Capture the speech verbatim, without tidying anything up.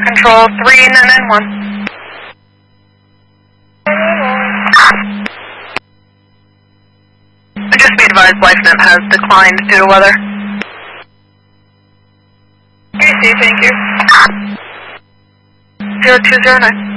Control three nine nine one. Just be advised, LifeNet has declined due to weather. I see, thank you. zero two zero nine.